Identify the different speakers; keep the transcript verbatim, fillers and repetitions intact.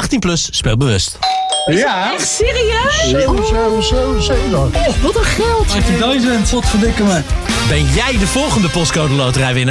Speaker 1: achttien plus, speel bewust.
Speaker 2: Ja.
Speaker 3: Echt serieus?
Speaker 2: Zo, zo, zo, zo dan.
Speaker 3: Oh, wat een geld.
Speaker 4: achttien duizend. Wat verdikken me.
Speaker 1: Ben jij de volgende postcode loterijwinnaar?